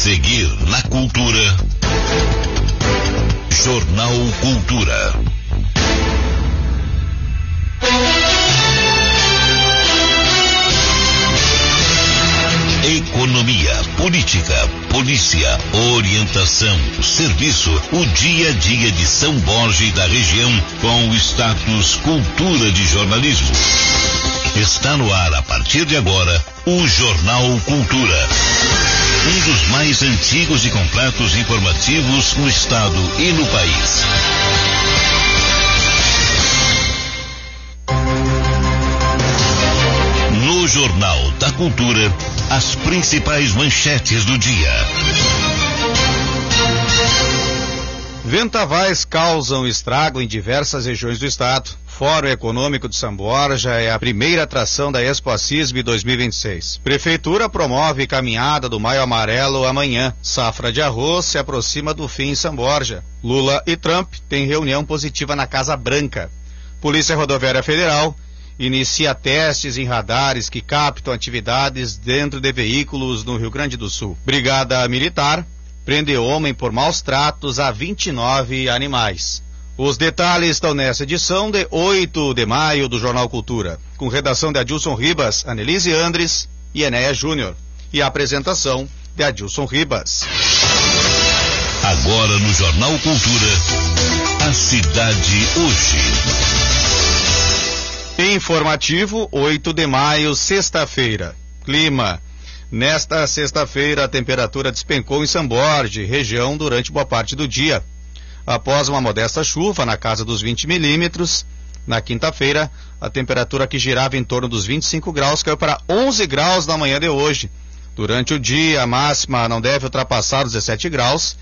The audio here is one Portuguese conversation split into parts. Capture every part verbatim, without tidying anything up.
seguir na cultura. Jornal Cultura. Economia, política, polícia, orientação, serviço, o dia a dia de São Borja e da região com o status Cultura de Jornalismo. Está no ar a partir de agora o Jornal Cultura. Um dos mais antigos e completos informativos no estado e no país. No Jornal da Cultura, as principais manchetes do dia. Vendavais causam estrago em diversas regiões do estado. Fórum Econômico de São Borja é a primeira atração da Expo Assisb dois mil e vinte e seis. Prefeitura promove caminhada do Maio Amarelo amanhã. Safra de arroz se aproxima do fim em São Borja. Lula e Trump têm reunião positiva na Casa Branca. Polícia Rodoviária Federal inicia testes em radares que captam atividades dentro de veículos no Rio Grande do Sul. Brigada Militar prende homem por maus tratos a vinte e nove animais. Os detalhes estão nessa edição de oito de maio do Jornal Cultura, com redação de Adilson Ribas, Anelise Andres e Enéia Júnior, e a apresentação de Adilson Ribas. Agora no Jornal Cultura, a cidade hoje. Informativo, oito de maio, sexta-feira. Clima. Nesta sexta-feira, a temperatura despencou em São Borja, região, durante boa parte do dia. Após uma modesta chuva na casa dos vinte milímetros, na quinta-feira, a temperatura que girava em torno dos vinte e cinco graus caiu para onze graus na manhã de hoje. Durante o dia, a máxima não deve ultrapassar os dezessete graus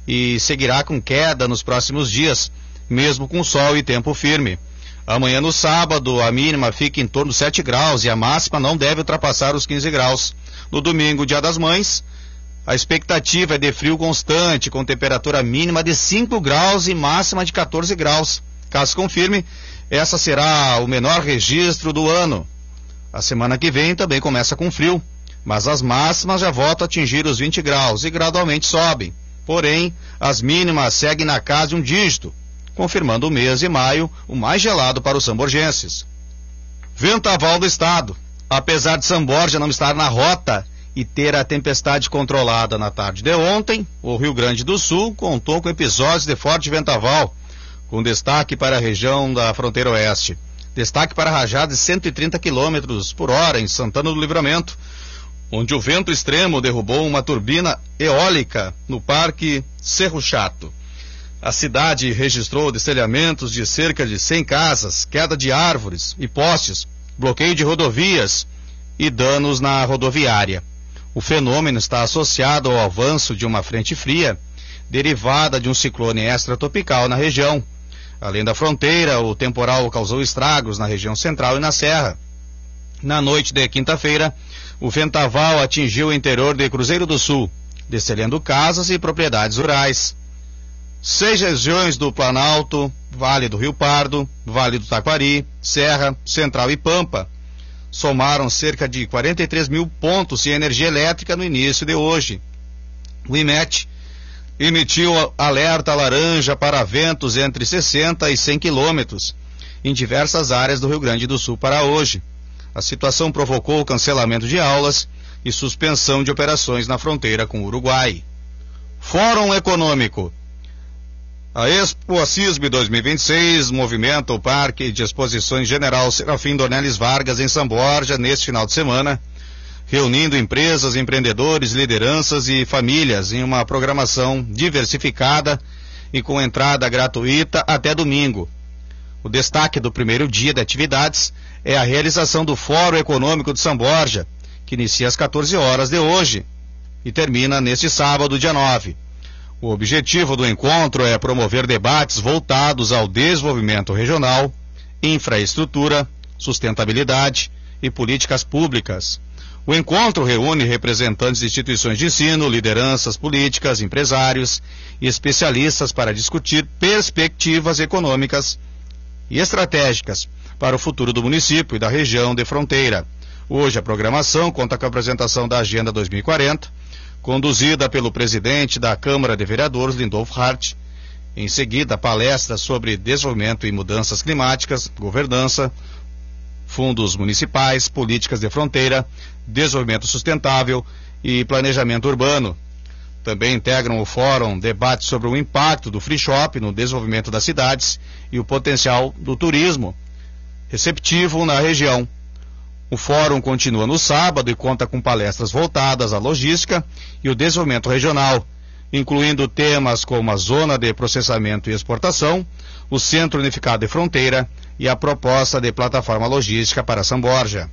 e seguirá com queda nos próximos dias, mesmo com sol e tempo firme. Amanhã, no sábado, a mínima fica em torno de sete graus e a máxima não deve ultrapassar os quinze graus. No domingo, Dia das Mães, a expectativa é de frio constante, com temperatura mínima de cinco graus e máxima de quatorze graus. Caso confirme, essa será o menor registro do ano. A semana que vem também começa com frio, mas as máximas já voltam a atingir os vinte graus e gradualmente sobem. Porém, as mínimas seguem na casa de um dígito, confirmando o mês de maio o mais gelado para os samborgenses. Ventaval do estado. Apesar de São Borja não estar na rota e ter a tempestade controlada na tarde de ontem, o Rio Grande do Sul contou com episódios de forte ventaval, com destaque para a região da fronteira oeste. Destaque para rajadas de cento e trinta quilômetros por hora em Santana do Livramento, onde o vento extremo derrubou uma turbina eólica no Parque Cerro Chato. A cidade registrou destelhamentos de cerca de cem casas, queda de árvores e postes, bloqueio de rodovias e danos na rodoviária. O fenômeno está associado ao avanço de uma frente fria, derivada de um ciclone extratropical na região. Além da fronteira, o temporal causou estragos na região central e na serra. Na noite de quinta-feira, o vendaval atingiu o interior de Cruzeiro do Sul, destelhando casas e propriedades rurais. Seis regiões do Planalto, Vale do Rio Pardo, Vale do Taquari, Serra, Central e Pampa somaram cerca de quarenta e três mil pontos de energia elétrica no início de hoje. O IMET emitiu alerta laranja para ventos entre sessenta e cem quilômetros em diversas áreas do Rio Grande do Sul para hoje. A situação provocou o cancelamento de aulas e suspensão de operações na fronteira com o Uruguai. Fórum Econômico. A Expo Assisb dois mil e vinte e seis movimenta o Parque de Exposições General Serafim Dornelles Vargas em São Borja neste final de semana, reunindo empresas, empreendedores, lideranças e famílias em uma programação diversificada e com entrada gratuita até domingo. O destaque do primeiro dia de atividades é a realização do Fórum Econômico de São Borja, que inicia às quatorze horas de hoje e termina neste sábado, dia nove. O objetivo do encontro é promover debates voltados ao desenvolvimento regional, infraestrutura, sustentabilidade e políticas públicas. O encontro reúne representantes de instituições de ensino, lideranças políticas, empresários e especialistas para discutir perspectivas econômicas e estratégicas para o futuro do município e da região de fronteira. Hoje a programação conta com a apresentação da Agenda dois mil e quarenta, conduzida pelo presidente da Câmara de Vereadores, Lindolfo Hart. Em seguida, palestra sobre desenvolvimento e mudanças climáticas, governança, fundos municipais, políticas de fronteira, desenvolvimento sustentável e planejamento urbano. Também integram o fórum debates sobre o impacto do free shop no desenvolvimento das cidades e o potencial do turismo receptivo na região. O fórum continua no sábado e conta com palestras voltadas à logística e o desenvolvimento regional, incluindo temas como a zona de processamento e exportação, o Centro Unificado de Fronteira e a proposta de plataforma logística para São Borja.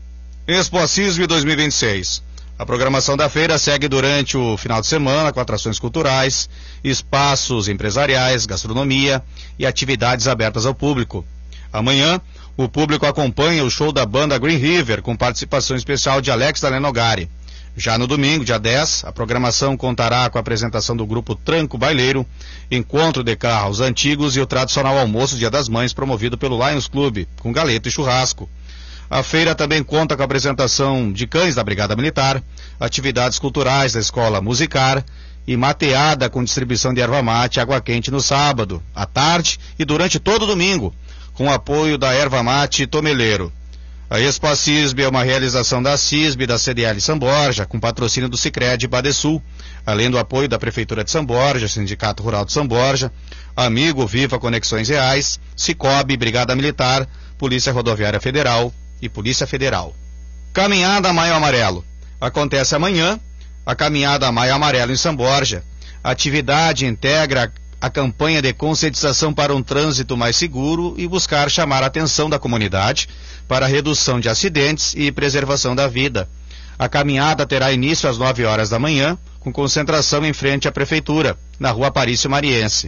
Expo CISB dois mil e vinte e seis. A programação da feira segue durante o final de semana com atrações culturais, espaços empresariais, gastronomia e atividades abertas ao público. Amanhã, o público acompanha o show da banda Green River, com participação especial de Alex Dalenogari. Já no domingo, dia dez, a programação contará com a apresentação do grupo Tranco Baileiro, encontro de carros antigos e o tradicional almoço Dia das Mães, promovido pelo Lions Club, com galeto e churrasco. A feira também conta com a apresentação de cães da Brigada Militar, atividades culturais da Escola Musicar e mateada com distribuição de erva mate e água quente no sábado, à tarde e durante todo o domingo, com apoio da Erva Mate Tomeleiro. A Expo CISB é uma realização da CISB e da C D L São Borja, com patrocínio do Sicredi Badesul, além do apoio da Prefeitura de São Borja, Sindicato Rural de São Borja, Amigo Viva Conexões Reais, Cicobi, Brigada Militar, Polícia Rodoviária Federal e Polícia Federal. Caminhada Maio Amarelo. Acontece amanhã a Caminhada Maio Amarelo em São Borja. A atividade integra a campanha de conscientização para um trânsito mais seguro e buscar chamar a atenção da comunidade para a redução de acidentes e preservação da vida. A caminhada terá início às nove horas da manhã, com concentração em frente à Prefeitura, na Rua Aparício Mariense.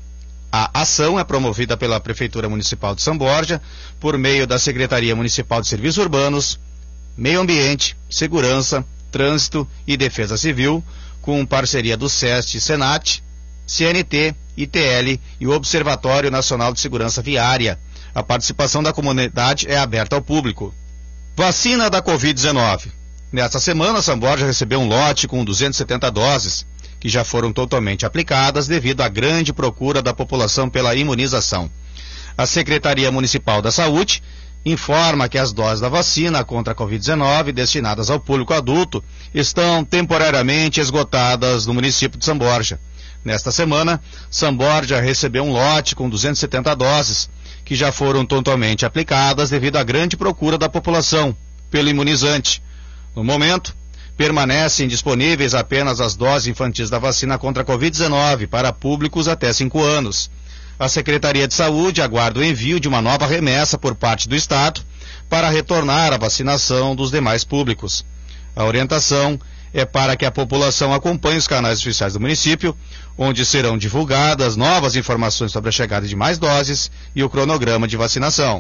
A ação é promovida pela Prefeitura Municipal de São Borja, por meio da Secretaria Municipal de Serviços Urbanos, Meio Ambiente, Segurança, Trânsito e Defesa Civil, com parceria do SEST e Senat, C N T, I T L e o Observatório Nacional de Segurança Viária. A participação da comunidade é aberta ao público. Vacina da covid dezenove. Nesta semana, São Borja recebeu um lote com duzentas e setenta doses, que já foram totalmente aplicadas devido à grande procura da população pela imunização. A Secretaria Municipal da Saúde informa que as doses da vacina contra a covid dezenove destinadas ao público adulto estão temporariamente esgotadas no município de São Borja. Nesta semana, São Borja recebeu um lote com duzentas e setenta doses, que já foram totalmente aplicadas devido à grande procura da população pelo imunizante. No momento, permanecem disponíveis apenas as doses infantis da vacina contra a covid dezenove para públicos até cinco anos. A Secretaria de Saúde aguarda o envio de uma nova remessa por parte do Estado para retornar a vacinação dos demais públicos. A orientação é para que a população acompanhe os canais oficiais do município, onde serão divulgadas novas informações sobre a chegada de mais doses e o cronograma de vacinação.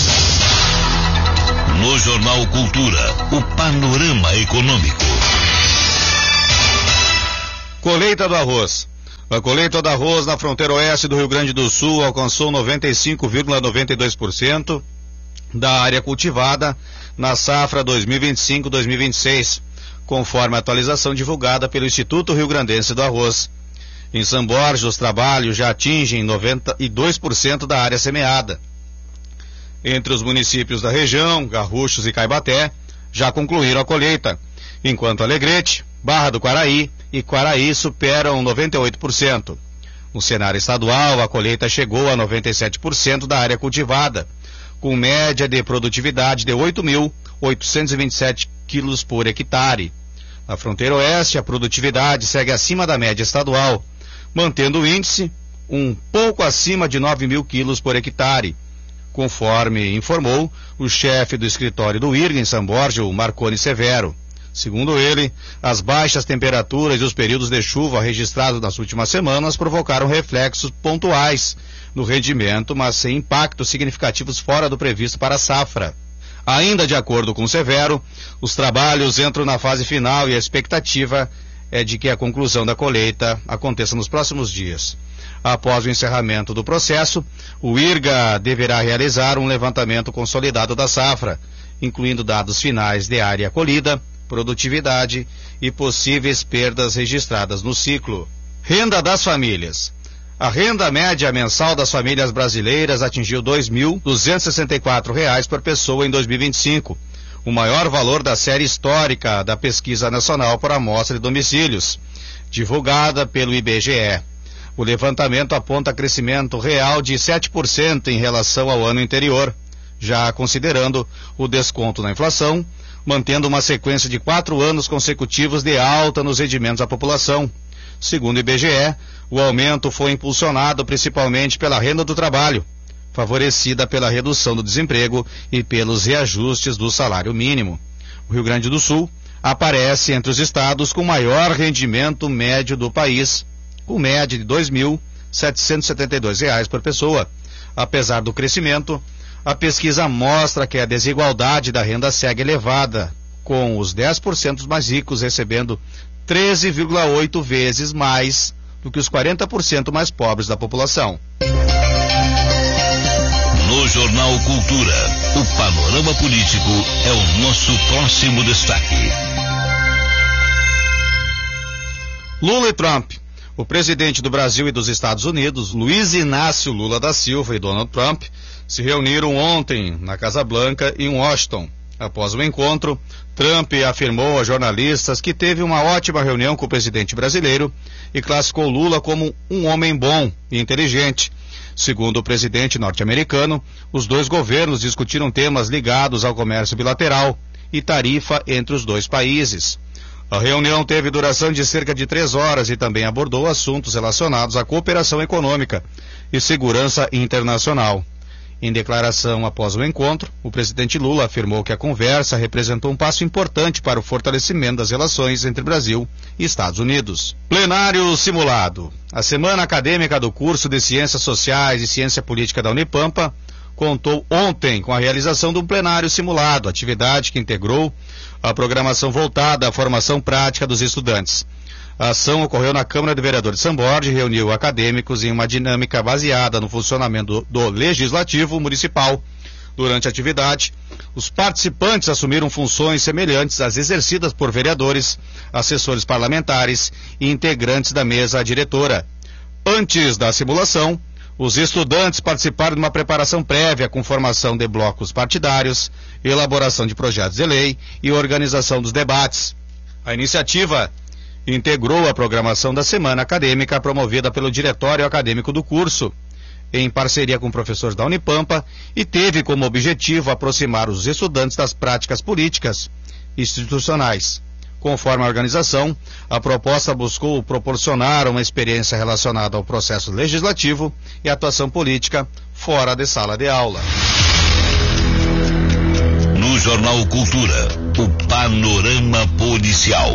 No Jornal Cultura, o panorama econômico. Colheita do arroz. A colheita do arroz na fronteira oeste do Rio Grande do Sul alcançou noventa e cinco vírgula noventa e dois por cento da área cultivada na safra dois mil e vinte e cinco dois mil e vinte e seis, conforme a atualização divulgada pelo Instituto Rio Grandense do Arroz. Em São Borja, os trabalhos já atingem noventa e dois por cento da área semeada. Entre os municípios da região, Garruchos e Caibaté, já concluíram a colheita, enquanto Alegrete, Barra do Quaraí e Quaraí superam noventa e oito por cento. No cenário estadual, a colheita chegou a noventa e sete por cento da área cultivada, com média de produtividade de oito mil oitocentos e vinte e sete quilos por hectare. Na fronteira oeste, a produtividade segue acima da média estadual, mantendo o índice um pouco acima de nove mil quilos por hectare, conforme informou o chefe do escritório do I R G em São Borja, o Marconi Severo. Segundo ele, as baixas temperaturas e os períodos de chuva registrados nas últimas semanas provocaram reflexos pontuais no rendimento, mas sem impactos significativos fora do previsto para a safra. Ainda de acordo com Severo, os trabalhos entram na fase final e a expectativa é de que a conclusão da colheita aconteça nos próximos dias. Após o encerramento do processo, o I R G A deverá realizar um levantamento consolidado da safra, incluindo dados finais de área colhida, produtividade e possíveis perdas registradas no ciclo. Renda das famílias. A renda média mensal das famílias brasileiras atingiu dois mil duzentos e sessenta e quatro reais por pessoa em dois mil e vinte e cinco, o maior valor da série histórica da Pesquisa Nacional por Amostra de Domicílios, divulgada pelo I B G E. O levantamento aponta crescimento real de sete por cento em relação ao ano anterior, já considerando o desconto na inflação, mantendo uma sequência de quatro anos consecutivos de alta nos rendimentos da população. Segundo o I B G E, o aumento foi impulsionado principalmente pela renda do trabalho, favorecida pela redução do desemprego e pelos reajustes do salário mínimo. O Rio Grande do Sul aparece entre os estados com maior rendimento médio do país, com média de dois mil setecentos e setenta e dois reais por pessoa. Apesar do crescimento, a pesquisa mostra que a desigualdade da renda segue elevada, com os dez por cento mais ricos recebendo treze vírgula oito vezes mais do que os quarenta por cento mais pobres da população. No Jornal Cultura, o panorama político é o nosso próximo destaque. Lula e Trump. O presidente do Brasil e dos Estados Unidos, Luiz Inácio Lula da Silva, e Donald Trump se reuniram ontem na Casa Branca em Washington. Após o encontro, Trump afirmou a jornalistas que teve uma ótima reunião com o presidente brasileiro e classificou Lula como um homem bom e inteligente. Segundo o presidente norte-americano, os dois governos discutiram temas ligados ao comércio bilateral e tarifa entre os dois países. A reunião teve duração de cerca de três horas e também abordou assuntos relacionados à cooperação econômica e segurança internacional. Em declaração após o encontro, o presidente Lula afirmou que a conversa representou um passo importante para o fortalecimento das relações entre Brasil e Estados Unidos. Plenário simulado. A Semana Acadêmica do curso de Ciências Sociais e Ciência Política da Unipampa contou ontem com a realização de um plenário simulado, atividade que integrou a programação voltada à formação prática dos estudantes. A ação ocorreu na Câmara de Vereadores de São Borja e reuniu acadêmicos em uma dinâmica baseada no funcionamento do, do Legislativo Municipal. Durante a atividade, os participantes assumiram funções semelhantes às exercidas por vereadores, assessores parlamentares e integrantes da mesa diretora. Antes da simulação, os estudantes participaram de uma preparação prévia com formação de blocos partidários, elaboração de projetos de lei e organização dos debates. A iniciativa integrou a programação da Semana Acadêmica promovida pelo Diretório Acadêmico do curso, em parceria com professores da Unipampa, e teve como objetivo aproximar os estudantes das práticas políticas institucionais. Conforme a organização, a proposta buscou proporcionar uma experiência relacionada ao processo legislativo e atuação política fora de sala de aula. No Jornal Cultura, o panorama policial.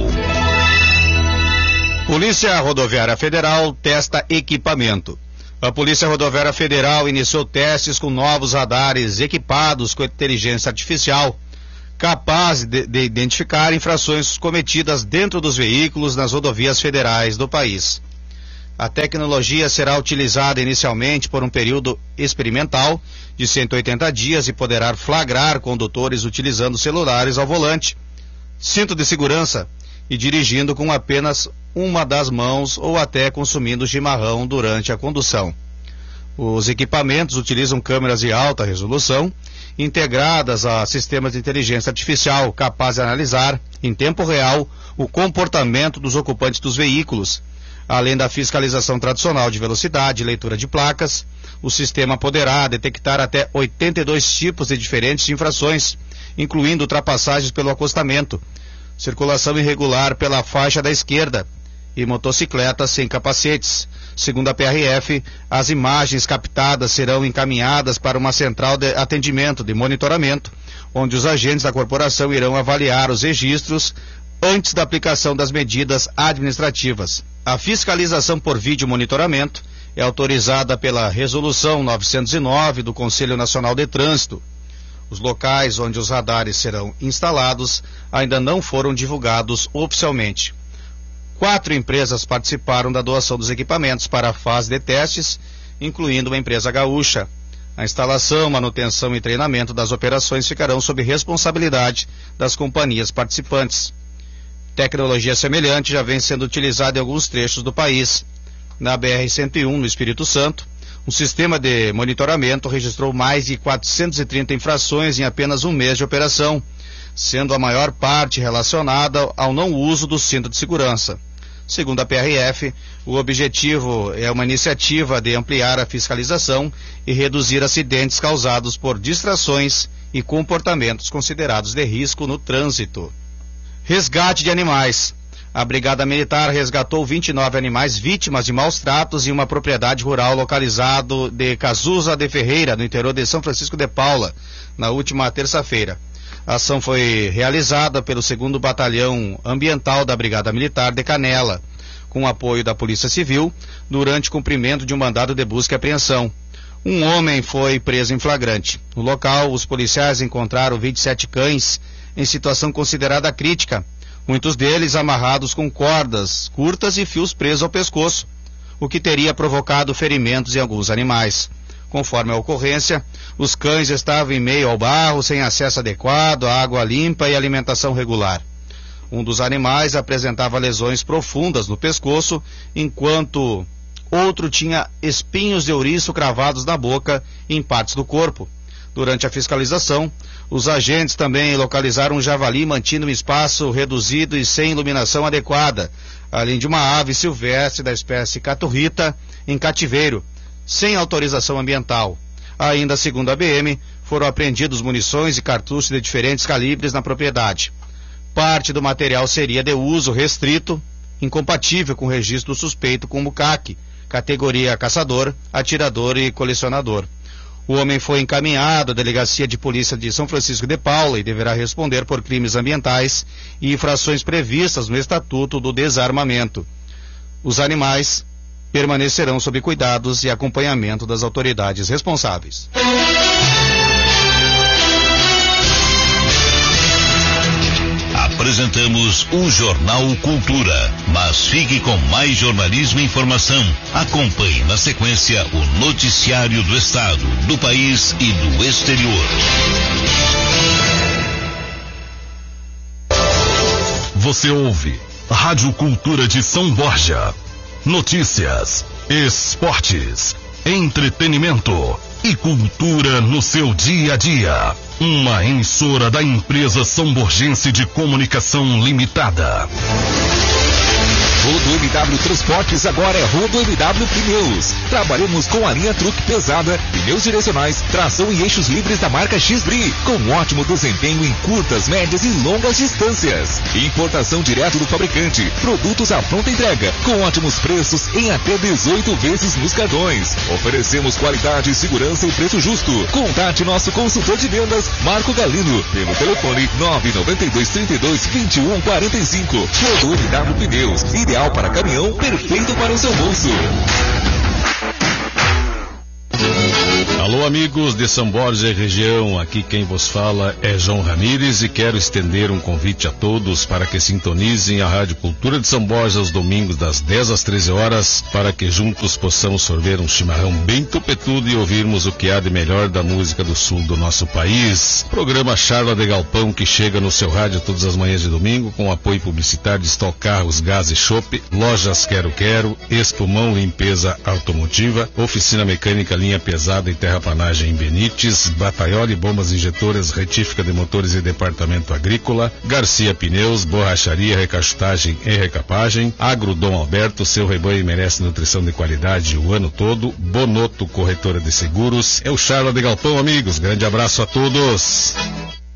Polícia Rodoviária Federal testa equipamento. A Polícia Rodoviária Federal iniciou testes com novos radares equipados com inteligência artificial, capazes de, de identificar infrações cometidas dentro dos veículos nas rodovias federais do país. A tecnologia será utilizada inicialmente por um período experimental de cento e oitenta dias e poderá flagrar condutores utilizando celulares ao volante, cinto de segurança e dirigindo com apenas uma das mãos ou até consumindo chimarrão durante a condução. Os equipamentos utilizam câmeras de alta resolução integradas a sistemas de inteligência artificial capazes de analisar em tempo real o comportamento dos ocupantes dos veículos. Além da fiscalização tradicional de velocidade e leitura de placas, o sistema poderá detectar até oitenta e dois tipos de diferentes de infrações, incluindo ultrapassagens pelo acostamento, circulação irregular pela faixa da esquerda e motocicletas sem capacetes. Segundo a P R F, as imagens captadas serão encaminhadas para uma central de atendimento de monitoramento, onde os agentes da corporação irão avaliar os registros antes da aplicação das medidas administrativas. A fiscalização por vídeo monitoramento é autorizada pela Resolução novecentos e nove do Conselho Nacional de Trânsito. Os locais onde os radares serão instalados ainda não foram divulgados oficialmente. Quatro empresas participaram da doação dos equipamentos para a fase de testes, incluindo uma empresa gaúcha. A instalação, manutenção e treinamento das operações ficarão sob responsabilidade das companhias participantes. Tecnologia semelhante já vem sendo utilizada em alguns trechos do país. Na B R cento e um, no Espírito Santo, um sistema de monitoramento registrou mais de quatrocentas e trinta infrações em apenas um mês de operação, sendo a maior parte relacionada ao não uso do cinto de segurança. Segundo a P R F, o objetivo é uma iniciativa de ampliar a fiscalização e reduzir acidentes causados por distrações e comportamentos considerados de risco no trânsito. Resgate de animais. A Brigada Militar resgatou vinte e nove animais vítimas de maus tratos em uma propriedade rural localizado de Cazuza de Ferreira, no interior de São Francisco de Paula, na última terça-feira. A ação foi realizada pelo segundo Batalhão Ambiental da Brigada Militar de Canela, com apoio da Polícia Civil, durante cumprimento de um mandado de busca e apreensão. Um homem foi preso em flagrante. No local, os policiais encontraram vinte e sete cães em situação considerada crítica, muitos deles amarrados com cordas curtas e fios presos ao pescoço, o que teria provocado ferimentos em alguns animais. Conforme a ocorrência, os cães estavam em meio ao barro, sem acesso adequado, água limpa e alimentação regular. Um dos animais apresentava lesões profundas no pescoço, enquanto outro tinha espinhos de ouriço cravados na boca e em partes do corpo. Durante a fiscalização, os agentes também localizaram um javali mantido em espaço reduzido e sem iluminação adequada, além de uma ave silvestre da espécie caturrita em cativeiro, sem autorização ambiental. Ainda segundo a B M, foram apreendidos munições e cartuchos de diferentes calibres na propriedade. Parte do material seria de uso restrito, incompatível com o registro do suspeito como C A C, categoria caçador, atirador e colecionador. O homem foi encaminhado à Delegacia de Polícia de São Francisco de Paula e deverá responder por crimes ambientais e infrações previstas no Estatuto do Desarmamento. Os animais permanecerão sob cuidados e acompanhamento das autoridades responsáveis. Apresentamos o Jornal Cultura, mas fique com mais jornalismo e informação. Acompanhe na sequência o noticiário do Estado, do país e do exterior. Você ouve Rádio Cultura de São Borja. Notícias, esportes, entretenimento e cultura no seu dia a dia. Uma emissora da empresa São Borgense de Comunicação Limitada. Rodo M W Transportes agora é Rodo M W Pneus. Trabalhamos com a linha truque pesada, pneus direcionais, tração e eixos livres da marca X-Bri, com ótimo desempenho em curtas, médias e longas distâncias. Importação direto do fabricante, produtos à pronta entrega, com ótimos preços em até dezoito vezes nos cartões. Oferecemos qualidade, segurança e preço justo. Contate nosso consultor de vendas, Marco Galino, pelo telefone nove nove dois, trinta e dois, vinte e um, quarenta e cinco. Rodo M W Pneus, ideal para caminhão, perfeito para o seu bolso. Alô amigos de São Borja e região, aqui quem vos fala é João Ramires e quero estender um convite a todos para que sintonizem a Rádio Cultura de São Borja aos domingos das dez às treze horas, para que juntos possamos sorver um chimarrão bem topetudo e ouvirmos o que há de melhor da música do sul do nosso país. Programa Charla de Galpão, que chega no seu rádio todas as manhãs de domingo, com apoio publicitário de Stock Carros, Gás e Chopp, Lojas Quero Quero, Espumão Limpeza Automotiva, Oficina Mecânica Linha Pesada e Terraplanagem em Benites, Bataioli Bombas Injetoras, Retífica de Motores e Departamento Agrícola, Garcia Pneus, Borracharia, Recachutagem e Recapagem, Agro Dom Alberto, seu rebanho merece nutrição de qualidade o ano todo, Bonoto Corretora de Seguros. É o Charla de Galpão, amigos. Grande abraço a todos.